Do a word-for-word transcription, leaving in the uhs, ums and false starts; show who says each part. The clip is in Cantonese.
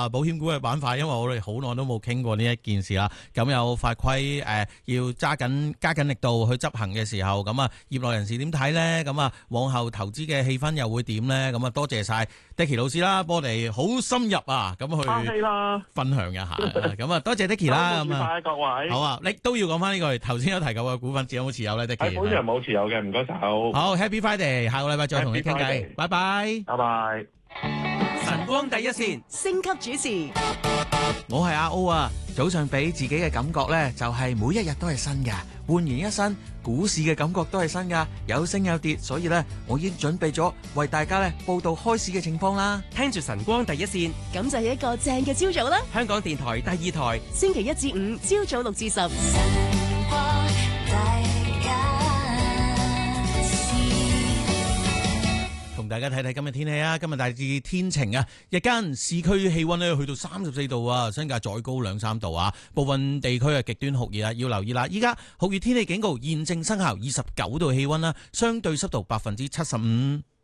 Speaker 1: 啊保險股嘅板塊，因為我哋好耐都冇傾過呢一件事啦。咁有法規誒、呃、要揸緊加緊力度去執行嘅時候，咁啊業內人士點睇咧？咁啊往後投資嘅氣氛又會點咧？咁啊多謝晒 Dicky 老師啦，幫我哋好深入啊咁去分享一下。咁啊多謝 Dicky 啦。咁啊
Speaker 2: 各位
Speaker 1: 好啊，你都要講翻呢個頭先有提及嘅股份，有冇持有咧？Dicky
Speaker 2: 本人冇持有嘅，唔該手。
Speaker 1: 好 ，Happy Friday，下個禮拜再同你傾偈，拜拜，
Speaker 2: 拜拜。
Speaker 3: 晨光第一線，升級主持，
Speaker 1: 我係阿 O 啊。早上俾自己嘅感覺呢，就係每一日都係新嘅，煥然一新。股市嘅感覺都係新噶，有升有跌，所以呢，我已經準備咗為大家呢報道開市嘅情況啦。
Speaker 3: 聽住晨光第一線，
Speaker 4: 咁就係一個正嘅朝早啦。
Speaker 3: 香港電台第二台，
Speaker 4: 星期一至五朝早六至十。
Speaker 1: 同大家睇睇今日天氣啊，今日大致天晴啊，日間市區氣溫咧去到三十四度啊，新界再高兩三度啊，部分地區啊極端酷熱啊，要留意啦。依家酷熱天氣警告現正生效，二十九度氣溫啦，相對濕度百分之七十五。